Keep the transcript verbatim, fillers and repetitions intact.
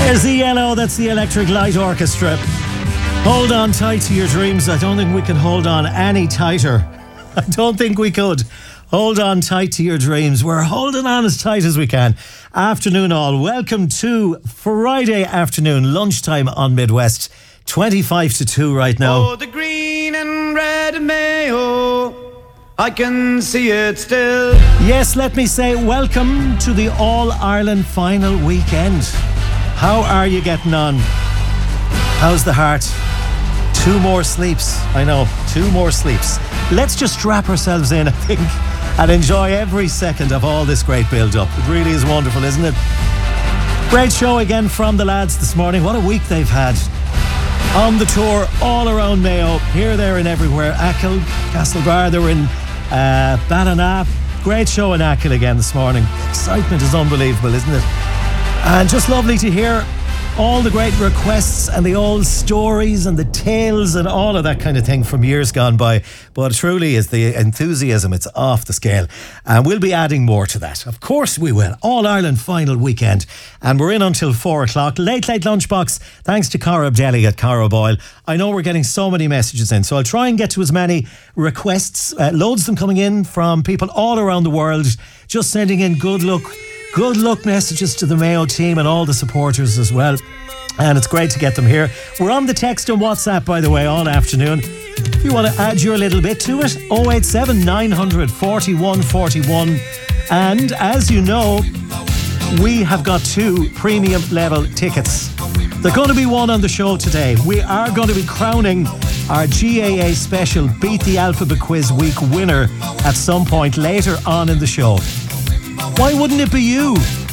There's the yellow, that's the Electric Light Orchestra. Hold on tight to your dreams. I don't think we can hold on any tighter. I don't think we could. Hold on tight to your dreams. We're holding on as tight as we can. Afternoon all. Welcome to Friday afternoon, lunchtime on Midwest. twenty-five to two right now. Oh, the green and red Mayo, I can see it still. Yes, let me say welcome to the All-Ireland final weekend. How are you getting on? How's the heart? Two more sleeps. I know, two more sleeps. Let's just strap ourselves in, I think, and enjoy every second of all this great build-up. It really is wonderful, isn't it? Great show again from the lads this morning. What a week they've had. On the tour, all around Mayo, here, there and everywhere. Achill, Castlebar, they were in uh, Ballina. Great show in Achill again this morning. The excitement is unbelievable, isn't it? And just lovely to hear all the great requests and the old stories and the tales and all of that kind of thing from years gone by. But truly is the enthusiasm, it's off the scale. And we'll be adding more to that. Of course we will. All-Ireland final weekend. And we're in until four o'clock. Late, late lunchbox. Thanks to Cara Abdelli at Cara Boyle. I know we're getting so many messages in, so I'll try and get to as many requests. Uh, loads of them coming in from people all around the world. Just sending in good luck. Good luck messages to the Mayo team and all the supporters as well. And it's great to get them here. We're on the text and WhatsApp, by the way, all afternoon. If you want to add your little bit to it, oh eight seven nine hundred forty-one forty-one. And as you know, we have got two premium level tickets. They're going to be won on the show today. We are going to be crowning our G A A special Beat the Alphabet Quiz Week winner at some point later on in the show. Why wouldn't it be you?